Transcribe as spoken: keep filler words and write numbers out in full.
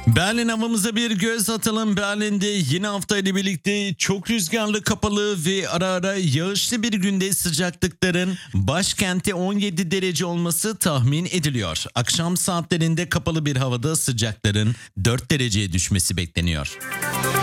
Berlin havamıza bir göz atalım. Berlin'de yeni hafta ile birlikte çok rüzgarlı, kapalı ve ara ara yağışlı bir günde sıcaklıkların başkentte on yedi derece olması tahmin ediliyor. Akşam saatlerinde kapalı bir havada sıcakların dört dereceye düşmesi bekleniyor.